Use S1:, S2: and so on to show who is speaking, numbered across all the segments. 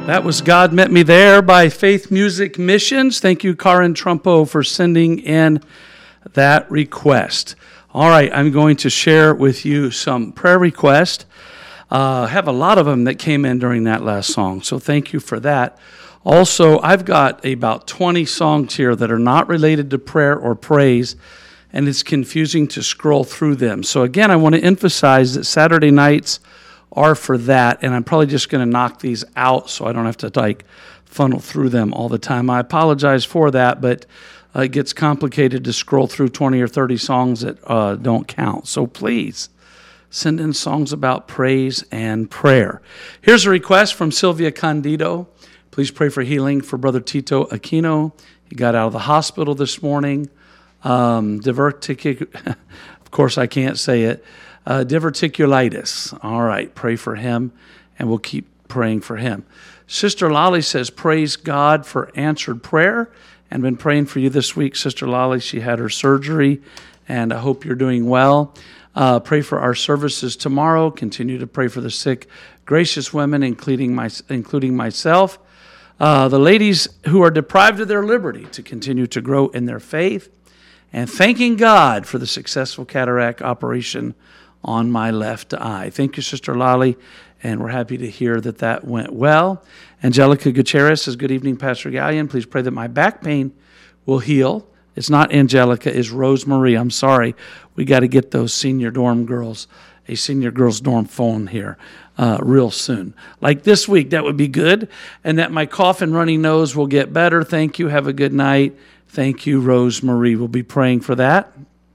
S1: That was God Met Me There by Faith Music Missions. Thank you, Karin Trumpo, for sending in that request. All right, I'm going to share with you some prayer requests. I have a lot of them that came in during that last song, so thank you for that. Also, I've got about 20 songs here that are not related to prayer or praise, and it's confusing to scroll through them. So again, I want to emphasize that Saturday nights are for that, and I'm probably just going to knock these out so I don't have to funnel through them all the time. I apologize for that, but it gets complicated to scroll through 20 or 30 songs that don't count. So please send in songs about praise and prayer. Here's a request from Sylvia Candido. Please pray for healing for Brother Tito Aquino. He got out of the hospital this morning. Of course I can't say it. Diverticulitis. All right, pray for him, and we'll keep praying for him. Sister Lolly says, praise God for answered prayer, and been praying for you this week, Sister Lolly. She had her surgery, and I hope you're doing well. Pray for our services tomorrow. Continue to pray for the sick, gracious women, including myself. The ladies who are deprived of their liberty to continue to grow in their faith, and thanking God for the successful cataract operation on my left eye. Thank you, Sister Lolly, and we're happy to hear that went well. Angelica Gutierrez says, good evening, Pastor Gallion. Please pray that my back pain will heal. It's not Angelica, it's Rosemarie. I'm sorry. We got to get those senior girls dorm phone here real soon. Like this week, that would be good. And that my cough and runny nose will get better. Thank you. Have a good night. Thank you, Rosemarie. We'll be praying for that.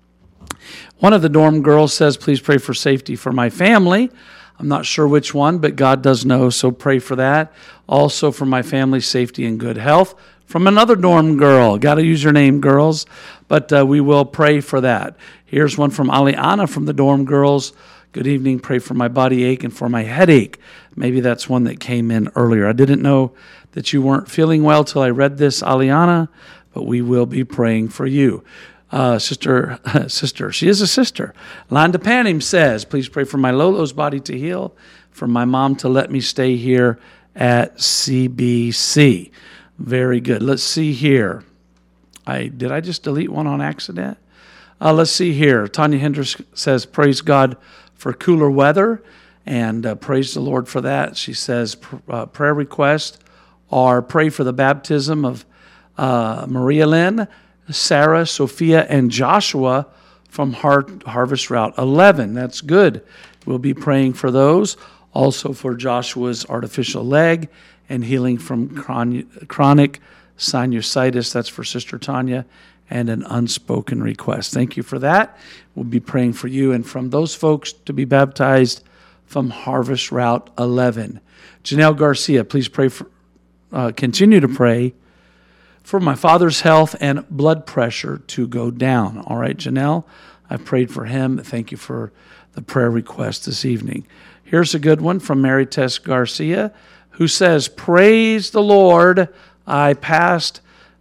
S1: One of the dorm girls says, please pray for safety for my family. I'm not sure which one, but God does know, so pray for that. Also for my family's safety and good health. From another dorm girl. Got to use your name, girls, but we will pray for that. Here's one from Aliana from the dorm girls. Good evening. Pray for my body ache and for my headache. Maybe that's one that came in earlier. I didn't know that you weren't feeling well till I read this, Aliana, but we will be praying for you. Sister, she is a sister. Londa Panim says, please pray for my Lolo's body to heal, for my mom to let me stay here at CBC. Very good. Let's see here. Did I just delete one on accident? Let's see here. Tanya Hendricks says, praise God for cooler weather, and praise the Lord for that. She says, prayer requests are pray for the baptism of Maria Lynn, Sarah, Sophia, and Joshua from Harvest Route 11. That's good. We'll be praying for those. Also for Joshua's artificial leg and healing from chronic sinusitis. That's for Sister Tanya, and an unspoken request. Thank you for that. We'll be praying for you and from those folks to be baptized from Harvest Route 11. Janelle Garcia, please pray for, continue to pray for my father's health and blood pressure to go down. All right, Janelle, I've prayed for him. Thank you for the prayer request this evening. Here's a good one from Mary Tess Garcia, who says, praise the Lord, does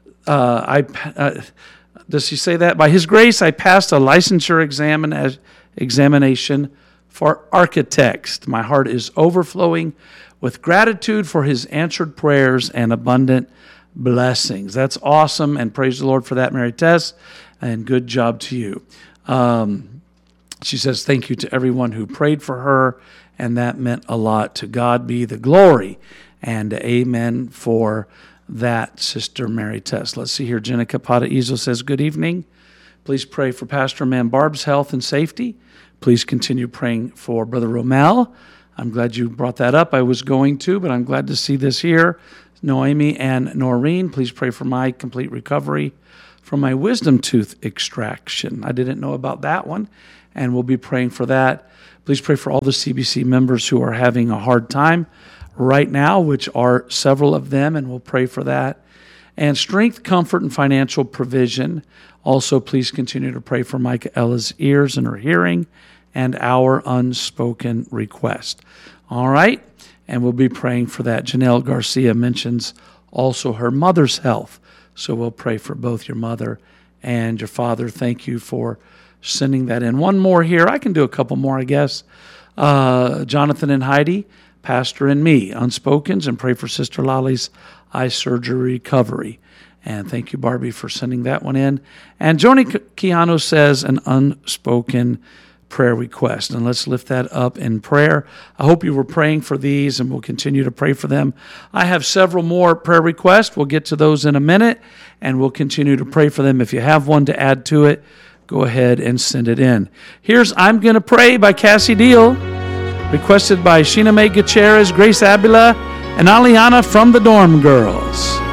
S1: she say that? By his grace, I passed a licensure examination for architects. My heart is overflowing with gratitude for his answered prayers and abundant blessings. That's awesome, and praise the Lord for that, Mary Tess, and good job to you. She says thank you to everyone who prayed for her, and that meant a lot. To God be the glory, and amen for that, Sister Mary Tess. Let's see here. Jenna Capata Izo says, good evening. Please pray for Pastor Man Barb's health and safety. Please continue praying for Brother Romel. I'm glad you brought that up. I was going to, but I'm glad to see this here. Noemi and Noreen, please pray for my complete recovery from my wisdom tooth extraction. I didn't know about that one, and we'll be praying for that. Please pray for all the CBC members who are having a hard time right now, which are several of them, and we'll pray for that. And strength, comfort, and financial provision. Also, please continue to pray for Micah Ella's ears and her hearing, and our unspoken request. All right? And we'll be praying for that. Janelle Garcia mentions also her mother's health. So we'll pray for both your mother and your father. Thank you for sending that in. One more here. I can do a couple more, I guess. Jonathan and Heidi, Pastor and me, Unspokens, and pray for Sister Lolly's eye surgery recovery. And thank you, Barbie, for sending that one in. And Joni Keanu says an unspoken prayer request. And let's lift that up in prayer. I hope you were praying for these, and we'll continue to pray for them. I have several more prayer requests. We'll get to those in a minute, and we'll continue to pray for them. If you have one to add to it, go ahead and send it in. Here's I'm Gonna Pray by Cassie Deal, requested by Sheena Mae Gutierrez, Grace Abila, and Aliana from the Dorm Girls.